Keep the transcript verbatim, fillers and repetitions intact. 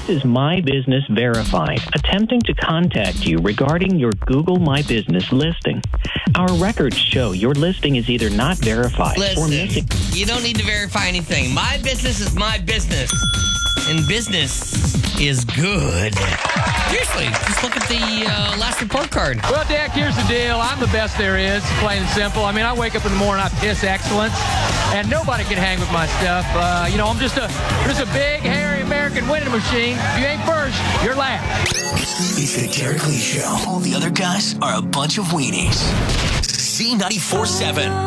This is My Business Verified, attempting to contact you regarding your Google My Business listing. Our records show your listing is either not verified Listen, or missing. You don't need to verify anything. My business is my business. And business is good. Seriously, just look at the uh, last report card. Well, Dak, here's the deal. I'm the best there is, plain and simple. I mean, I wake up in the morning, I piss excellence, and nobody can hang with my stuff. Uh, you know, I'm just a just a big, hairy American winning machine. If you ain't first, you're last. It's the Derek Lee Show. All the other guys are a bunch of weenies. Z ninety-four seven.